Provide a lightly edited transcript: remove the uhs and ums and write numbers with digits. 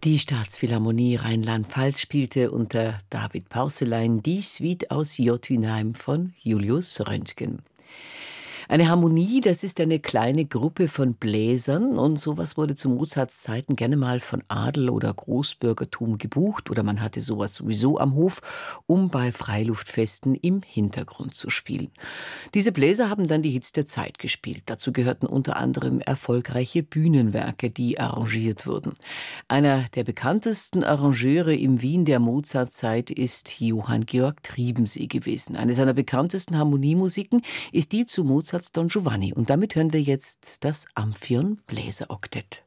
Die Staatsphilharmonie Rheinland-Pfalz spielte unter David Pauselein die Suite aus Jotunheim von Julius Röntgen. Eine Harmonie, das ist eine kleine Gruppe von Bläsern und sowas wurde zu Mozarts Zeiten gerne mal von Adel oder Großbürgertum gebucht oder man hatte sowas sowieso am Hof, um bei Freiluftfesten im Hintergrund zu spielen. Diese Bläser haben dann die Hits der Zeit gespielt. Dazu gehörten unter anderem erfolgreiche Bühnenwerke, die arrangiert wurden. Einer der bekanntesten Arrangeure im Wien der Mozartzeit ist Johann Georg Triebensee gewesen. Eine seiner bekanntesten Harmoniemusiken ist die zu Mozarts Don Giovanni. Und damit hören wir jetzt das Amphion Bläseroktett.